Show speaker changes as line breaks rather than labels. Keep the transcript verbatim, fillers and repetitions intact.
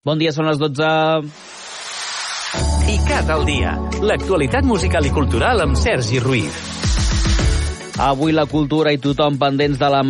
Bon dia, són les dotze.
ICAT al dia. L'actualitat musical i cultural amb Sergi Ruiz.
Avui la cultura i tothom pendents de la